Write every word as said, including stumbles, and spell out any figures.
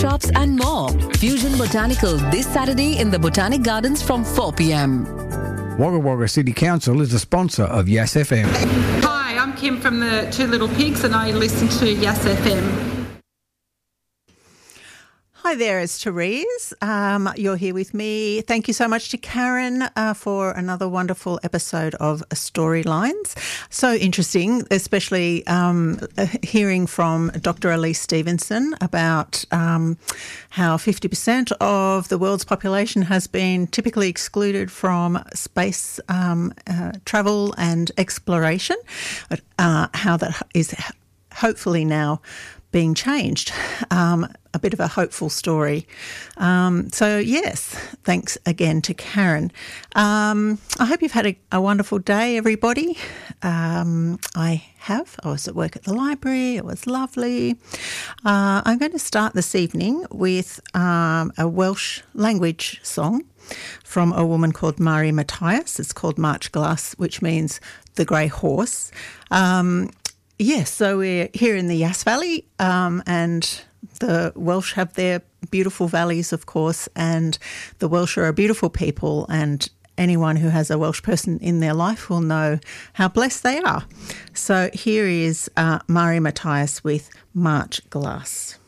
workshops and more. Fusion Botanical this Saturday in the Botanic Gardens from four p.m. Wagga Wagga City Council is a sponsor of Yass F M. Hi, I'm Kim from the Two Little Pigs and I listen to Yass F M. Hi there, it's Therese. Um, you're here with me. Thank you so much to Karen uh, for another wonderful episode of Storylines. So interesting, especially um, hearing from Doctor Elise Stevenson about um, how fifty percent of the world's population has been typically excluded from space um, uh, travel and exploration, but uh, how that is hopefully now being changed. Um, a bit of a hopeful story. Um, so, yes, thanks again to Karen. Um, I hope you've had a, a wonderful day, everybody. Um, I have. I was at work at the library. It was lovely. Uh, I'm going to start this evening with um, a Welsh language song from a woman called Mari Matthias. It's called March Glass, which means the grey horse. Um, yes, so we're here in the Yass Valley um, and the Welsh have their beautiful valleys, of course, and the Welsh are a beautiful people, and anyone who has a Welsh person in their life will know how blessed they are. So here is uh, Mari Matthias with March Glass.